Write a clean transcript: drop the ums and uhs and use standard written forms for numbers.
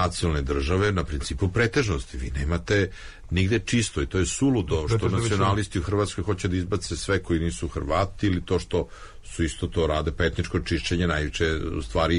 nacionalne države na principu pretežnosti. Vi nemate nigde čisto i to je suludo što nacionalisti u Hrvatskoj hoće da izbace sve koji nisu Hrvati ili to što su isto to rade, pa etničko čišćenje najveće u stvari